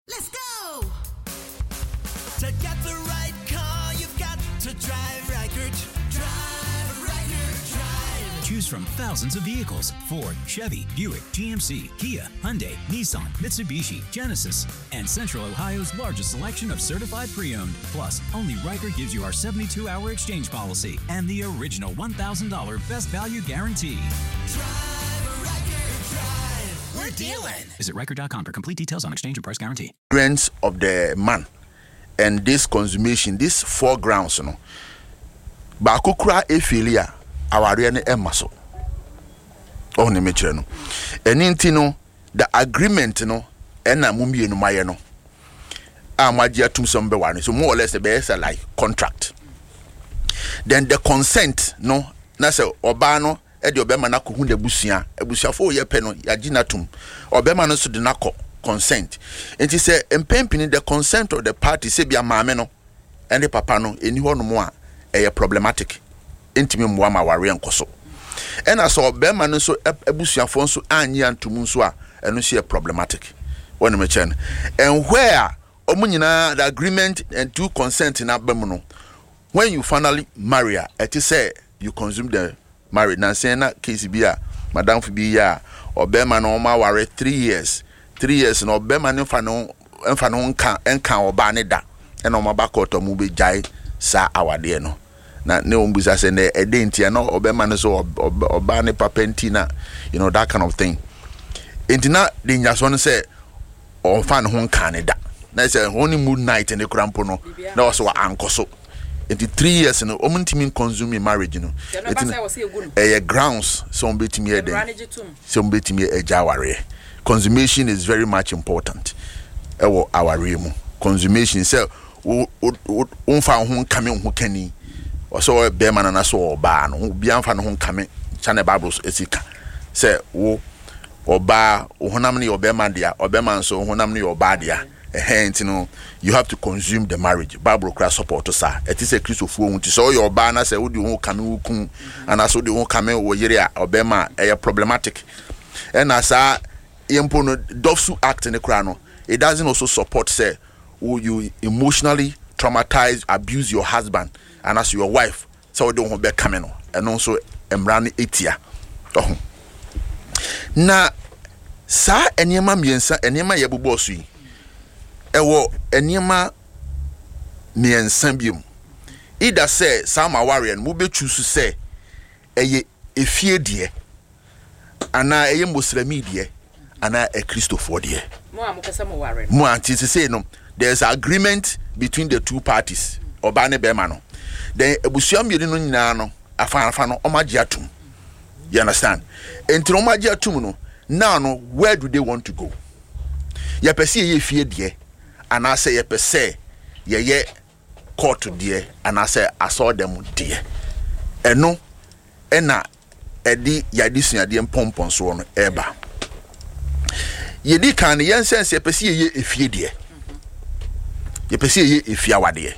Let's go! To get the right car, you've got to drive Reichert. Drive Reichert, drive. Choose from thousands of vehicles: Ford, Chevy, Buick, GMC, Kia, Hyundai, Nissan, Mitsubishi, Genesis, and Central Ohio's largest selection of certified pre-owned. Plus, only Reichert gives you our 72-hour exchange policy and the original $1,000 best value guarantee. Drive Reichert, drive. We're dealing. Visit Reichert.com for complete details on exchange and price guarantee. Grants of the man and this consummation, these 4 grounds, you know. Bakukra e failure, aware ne emaso. Oh, ne mechre no. Eni no, the agreement no, ena mumie no maye no. Amagia tum some be one. So more or less the best like contract. Then the consent no, na se oba no e de obema na ko hu de busua, ebusuafo ye pe no ya ginatum. Obema no so de na consent. It is a empempini the consent of the party say bia maame no and the papa no eni ho no mo a problematic. Intimi mwa ma ware enkoso. And as obema no so ebusuafo nso anyi antum nso a eno so problematic. When me chen. And where omunyina the agreement and two consent in abem no, when you finally marry her, it is say you consume the marriage. Na say na case bia madam fi bia obema no ma ware 3 years. 3 years no obema no fa no enka oba ne da. And oma ba court mu be jai sa awade no. Na ne ombusa say na edenti no obema no so oba ne papentina, you know, that kind of thing. Entina the nyaso no say o fa no nka ne da. Na say honeymoon night and the crampo no na also ankoso. Enti 3 years no omuntimi consume marriage no. Grounds so betimi e den. So betimi e jaware. Consummation is very much important. Ewo aware mu. Consummation say unfa ho kame ho kani. So be man na so oba no bia mfa no ho kame chane bible esika. Say wo oba honam ne obema dia obema nso honam ne oba dia. Hence, you know, you have to consume the marriage. Bible Christ support us. It is a Christopher. So your banner say, "Would you want come and also do want come over here?" Obama a problematic. And as a impono Dofsu Act in the crown, it doesn't also support say, "Will you emotionally traumatize, abuse your husband and as your wife?" So don't want be coming and also embrani etia. Oh, na sa enyema miensa enyema yebubo sui. Ewo enima miensa biom ida say sama warrior mu be choose say eye efie die ana eye muslimi die ana e Christopher die mo amukasa mo warrior mo anti say no there's agreement between the two parties oba ne be ma no then ebusuam yedi no nyina no afa no omagye atum. You understand? Enti omagye atum no now no where do they want to go? Ya pese eye efie die and I say per se ye court dear and I say I saw them dear and no ena edi yadisunya de pompon so no eba ye di kan ye sense ye pese ye efie dear ye pese ye efia wade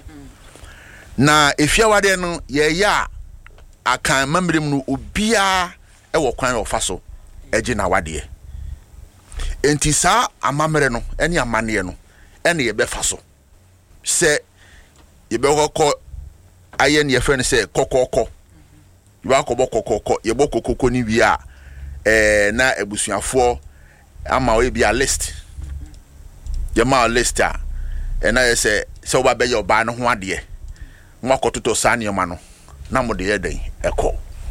na efia wade no ye ya akan mamrem no obia e wo kwan ofa so eje na wade enti sa amamre no ene amane no ene ye befa so se ye be kokko ayen ye friend say kokoko you ba kokoko ye bo kokoko ni wi a na ebusuafo ama we bia list ye ma list a na ye say se oba be ye oba no ho ade mo akototo sa ne ma no na mo de ye den eko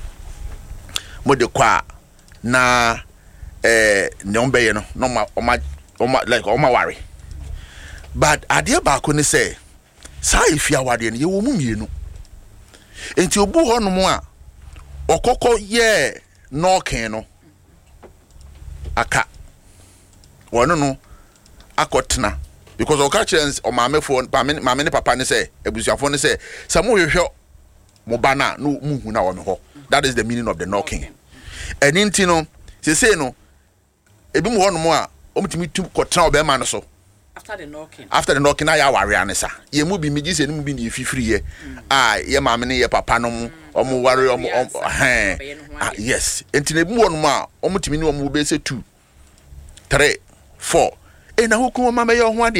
mo de kwa na ne ombe ye no no ma like oma worry. But idea back when they say, "Sa if you are wadian, you will move." Enti obu ho no mo a okoko ye no keno aka wono no akotena because okachens o maame phone maame ne papa ne say ebusuafo ne say samu hwehwe mo bana no muhu na wo me ho. That is the meaning of the knocking. And enti no say no ebi mo ho no mo a omtimi tu kotena obema no so. After the knocking, I worry anesa. Ye mu bi miji se mu bi ni fifiri ye. Ye maame ne ye papa no mu omo worry omo yes. Enti na bi wonu ma omo timi ni omo be se 2 3 4. Na hukun mama ye ho ade